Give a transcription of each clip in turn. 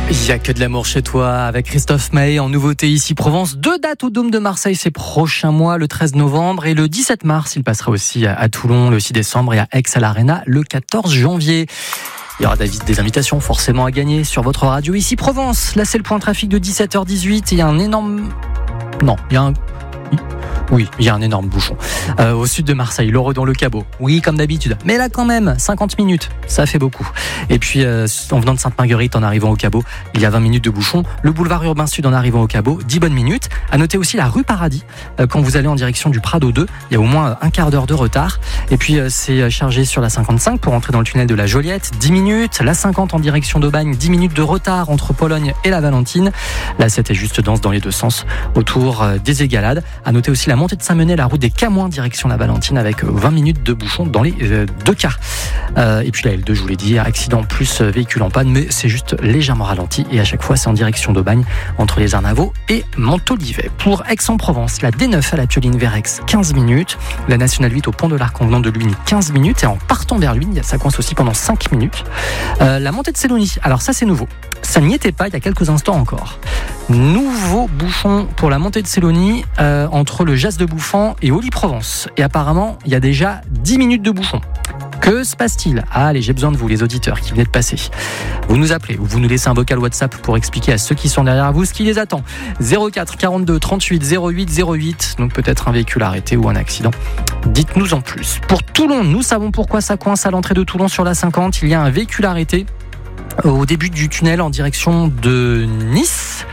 Il n'y a que de l'amour chez toi avec Christophe Maé en nouveauté ici Provence. 2 dates au Dôme de Marseille ces prochains mois, le 13 novembre et le 17 mars. Il passera aussi à Toulon le 6 décembre et à Aix à l'Arena le 14 janvier. Il y aura des invitations forcément à gagner sur votre radio ici Provence. Là c'est le point trafic de 17h18 et il y a un énorme... Non, il y a un... Oui, il y a un énorme bouchon au sud de Marseille, le Redon-le-Cabot. Oui, comme d'habitude. Mais là, quand même, 50 minutes, ça fait beaucoup. Et puis, en venant de Sainte-Marguerite, en arrivant au Cabot, il y a 20 minutes de bouchon. Le boulevard urbain sud en arrivant au Cabot, 10 bonnes minutes. À noter aussi la rue Paradis. Quand vous allez en direction du Prado 2, il y a au moins un quart d'heure de retard. Et puis, c'est chargé sur la 55 pour entrer dans le tunnel de la Joliette, 10 minutes. La 50 en direction d'Aubagne, 10 minutes de retard entre Pologne et la Valentine. La 7 est juste dense dans les deux sens autour des Égalades. À noter aussi la montée de Saint-Menet, la route des Camoins direction la Valentine avec 20 minutes de bouchon dans les deux cas. Et puis la L2, je vous l'ai dit, accident plus véhicule en panne, mais c'est juste légèrement ralenti et à chaque fois c'est en direction d'Aubagne entre les Arnavaux et Montolivet. Pour Aix-en-Provence, la D9 à la Pioline vers Aix, 15 minutes. La Nationale 8 au Pont de l'Arc en venant de Luynes, 15 minutes. Et en partant vers Luynes, ça coince aussi pendant 5 minutes. La montée de Célonie, alors ça c'est nouveau. Ça n'y était pas il y a quelques instants encore. Nouveau bouchon pour la montée de Célonie entre le Jas de Bouffan et Olly-Provence. Et apparemment, il y a déjà 10 minutes de bouchon. Que se passe-t-il ? Allez, j'ai besoin de vous, les auditeurs qui venez de passer. Vous nous appelez ou vous nous laissez un vocal WhatsApp pour expliquer à ceux qui sont derrière vous ce qui les attend. 04 42 38 08 08. Donc peut-être un véhicule arrêté ou un accident. Dites-nous en plus. Pour Toulon, nous savons pourquoi ça coince à l'entrée de Toulon sur la 50. Il y a un véhicule arrêté au début du tunnel en direction de Nice.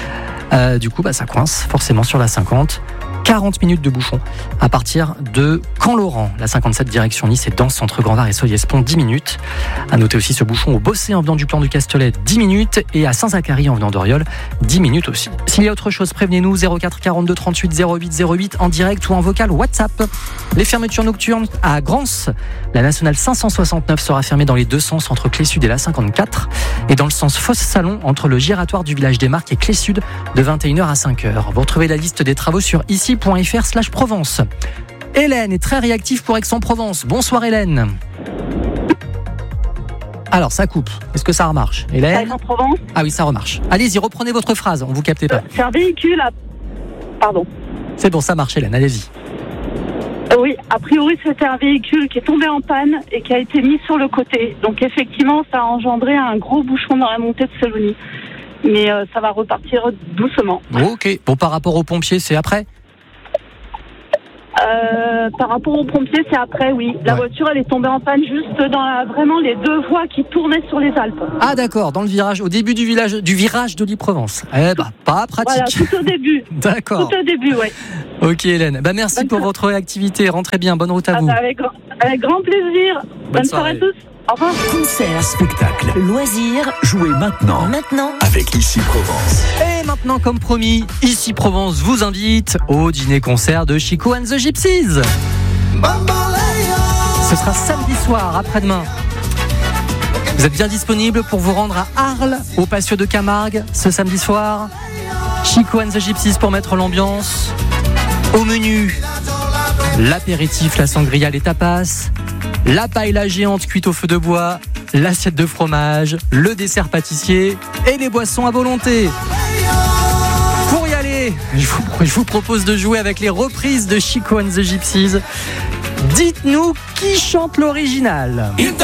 Du coup, ça coince forcément sur la 50. 40 minutes de bouchon à partir de Camp-Laurent. La 57 direction Nice est dense entre Grand-Var et Soyez-Pont, 10 minutes. À noter aussi ce bouchon au Bossé en venant du plan du Castellet, 10 minutes. Et à Saint-Zacharie en venant d'Oriol, 10 minutes aussi. S'il y a autre chose, prévenez-nous 04 42 38 08 08 en direct ou en vocal WhatsApp. Les fermetures nocturnes à Grance. La nationale 569 sera fermée dans les deux sens entre Clé-Sud et la 54. Et dans le sens Fosse-Salon entre le giratoire du village des Marques et Clé-Sud de 21h à 5h. Vous retrouvez la liste des travaux sur ici.fr/Provence. Hélène est très réactive pour Aix-en-Provence. Bonsoir Hélène. Alors ça coupe. Est-ce que ça remarche Hélène ? Aix-en-Provence. Ah oui, ça remarche. Allez-y, reprenez votre phrase, on vous captait pas. C'est un véhicule à... Pardon. C'est bon, ça marche Hélène, allez-y. Oui, a priori c'était un véhicule qui est tombé en panne et qui a été mis sur le côté. Donc effectivement, ça a engendré un gros bouchon dans la montée de Célonie. Mais ça va repartir doucement. Ok. Bon, par rapport aux pompiers, c'est après ? Par rapport aux pompiers, c'est après, oui. La voiture, elle est tombée en panne juste dans vraiment les deux voies qui tournaient sur les Alpes. Ah d'accord, dans le virage, au début du virage d'Olly-Provence. Pas pratique. Voilà, tout au début. D'accord. Tout au début, oui. Ok Hélène, merci pour votre réactivité. Rentrez bien, bonne route à vous. Avec grand plaisir. Bonne soirée à tous. Au revoir. Concert, spectacle, loisirs, jouez maintenant avec Ici Provence. Et maintenant, comme promis, Ici Provence vous invite au dîner-concert de Chico and the Gypsies. Ce sera samedi soir, après-demain. Vous êtes bien disponible pour vous rendre à Arles, au Patio de Camargue, ce samedi soir. Chico and the Gypsies pour mettre l'ambiance. Au menu, l'apéritif, la sangria, les tapas, la paella géante cuite au feu de bois, l'assiette de fromage, le dessert pâtissier et les boissons à volonté. Pour y aller, je vous propose de jouer avec les reprises de Chico and the Gypsies. Dites-nous qui chante l'original.